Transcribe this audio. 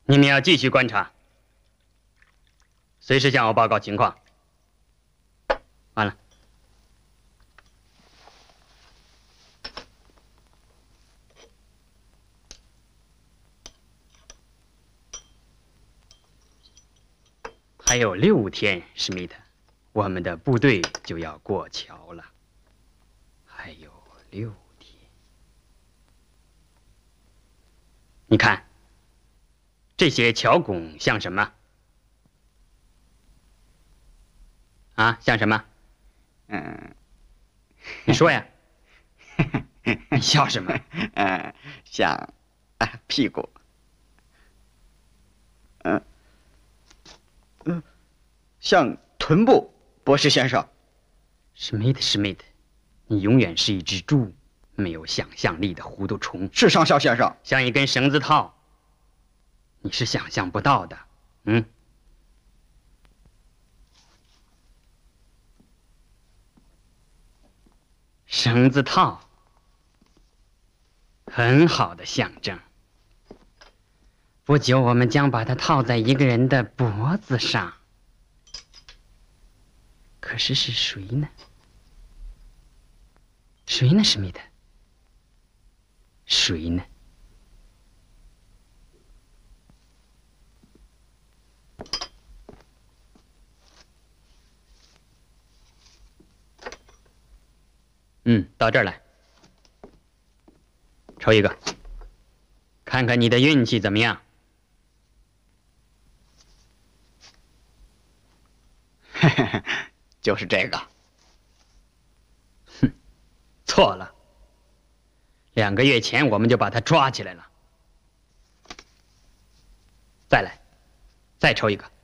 你们要继续观察，随时向我报告情况。完了。还有6天，史密特，我们的部队就要过桥了。还有6天。你看，这些桥拱像什么？啊，像什么？你说呀。你笑什么？ 像屁股。像臀部，博士先生。 史密特，你永远是一只猪，没有想象力的糊涂虫。 是上校先生。 像一根绳子套，你是想象不到的。绳子套，很好的象征。不久，我们将把它套在一个人的脖子上。可是是谁呢？谁呢，史密特？谁呢？到这儿来，抽一个，看看你的运气怎么样。 就是这个。 错了。2个月前我们就把他抓起来了。再来，再抽一个。